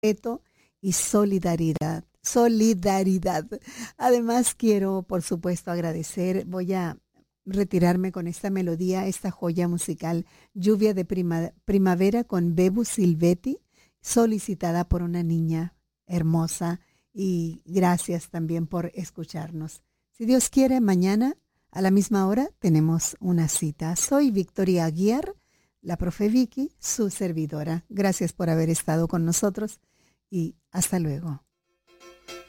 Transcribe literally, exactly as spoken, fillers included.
respeto y solidaridad. Solidaridad. Además, quiero, por supuesto, agradecer. Voy a retirarme con esta melodía, esta joya musical, Lluvia de prima- Primavera con Bebu Silvetti, solicitada por una niña hermosa. Y gracias también por escucharnos. Si Dios quiere, mañana a la misma hora tenemos una cita. Soy Victoria Aguiar, la profe Vicky, su servidora. Gracias por haber estado con nosotros y hasta luego.